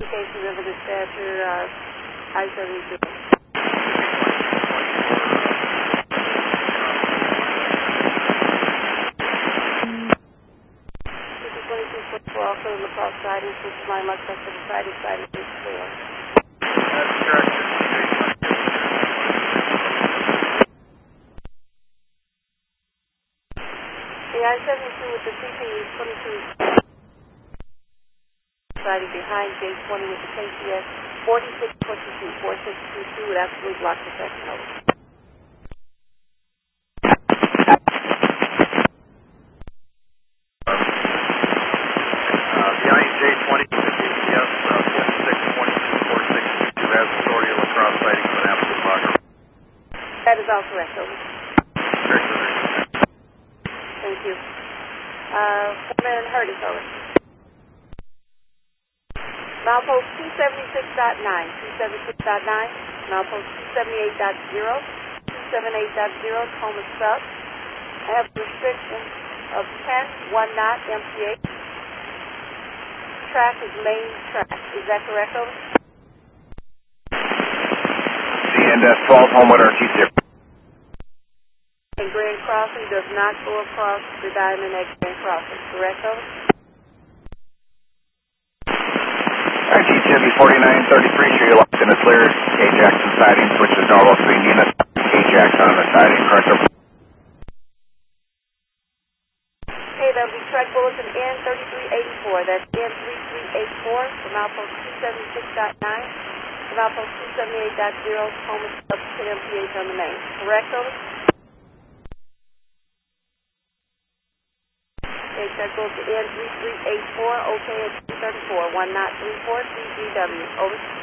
Communication River Dispatcher, I-72. 2244, also in the cross siding, switch line left side to the siding, siding is clear. That's correct. The I-72 with the CPU 22 siding behind J20 with the KCS 4622 with absolute block protection over. Behind J20 with the KCS 4622 has authority of lacrosse sighting with an absolute block. That is all correct, over. Correct, over. Thank you. Foreman Hurtis, over. Milepost 276.9, 276.9, milepost 278.0, 278.0, Thomas South. I have a restriction of 10, 1 knot, MPH. Track is main track. Is that correct, over? CNS 12, Homewood RT0. And Grand Crossing does not go across the diamond at Grand Crossing, correct, over? RT-Chevy 4933, sure you're locked in the clear. K-Jackson siding, switches normal between units. K-Jackson on the siding, correct over. Okay, that'll be track bulletin N3384. That's N3384 from outpost 276.9 from outpost 278.0, Thomas up to MPH on the main. Correct, over? Okay, check bulletin N3384, okay at 234, 1 knot 34, CGW. Over.